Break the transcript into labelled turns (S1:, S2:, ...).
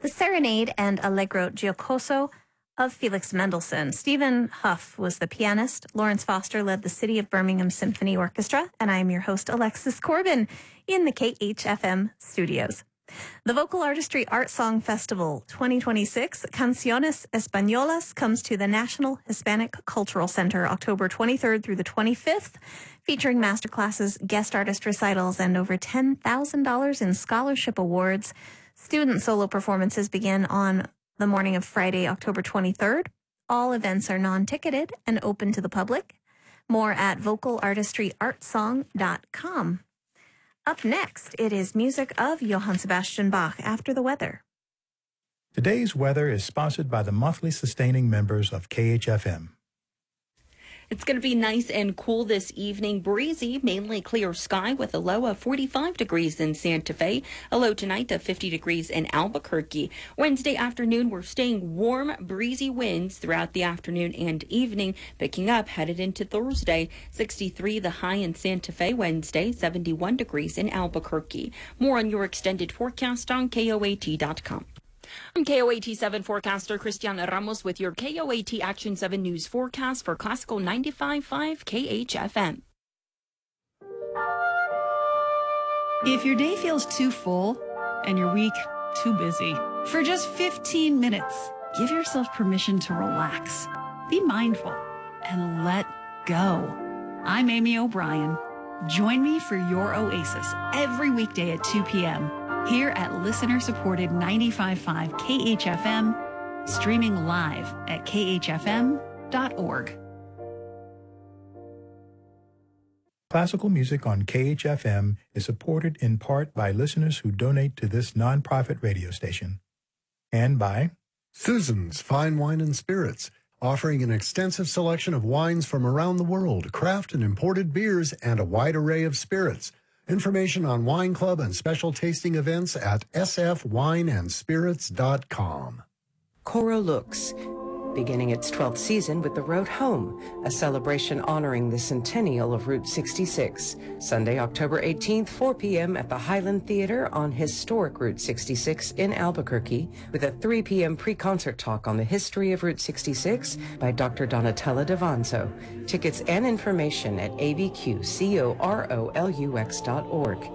S1: the Serenade and Allegro Giocoso of Felix Mendelssohn. Stephen Huff was the pianist. Lawrence Foster led the City of Birmingham Symphony Orchestra. And I am your host, Alexis Corbin, in the KHFM studios. The Vocal Artistry Art Song Festival 2026, Canciones Españolas, comes to the National Hispanic Cultural Center October 23rd through the 25th, featuring masterclasses, guest artist recitals, and over $10,000 in scholarship awards. Student solo performances begin on the morning of Friday, October 23rd. All events are non-ticketed and open to the public. More at vocalartistryartsong.com. Up next, it is music of Johann Sebastian Bach after the weather.
S2: Today's weather is sponsored by the monthly sustaining members of KHFM.
S3: It's going to be nice and cool this evening. Breezy, mainly clear sky with a low of 45 degrees in Santa Fe. A low tonight of 50 degrees in Albuquerque. Wednesday afternoon, we're staying warm, breezy winds throughout the afternoon and evening, picking up headed into Thursday. 63 the high in Santa Fe Wednesday, 71 degrees in Albuquerque. More on your extended forecast on KOAT.com. I'm KOAT 7 forecaster Cristiana Ramos with your KOAT Action 7 News forecast for Classical 95.5 KHFM.
S4: If your day feels too full and your week too busy, for just 15 minutes, give yourself permission to relax, be mindful, and let go. I'm Amy O'Brien. Join me for your oasis every weekday at 2 p.m. here at listener-supported 95.5 KHFM, streaming live at khfm.org.
S2: Classical music on KHFM is supported in part by listeners who donate to this nonprofit radio station, and by
S5: Susan's Fine Wine and Spirits, offering an extensive selection of wines from around the world, craft and imported beers, and a wide array of spirits. Information on Wine Club and special tasting events at sfwineandspirits.com.
S6: Coro Lux, beginning its 12th season with The Road Home, a celebration honoring the centennial of Route 66. Sunday, October 18th, 4 p.m. at the Highland Theater on historic Route 66 in Albuquerque, with a 3 p.m. pre-concert talk on the history of Route 66 by Dr. Donatella Davanzo. Tickets and information at abqcorolux.org.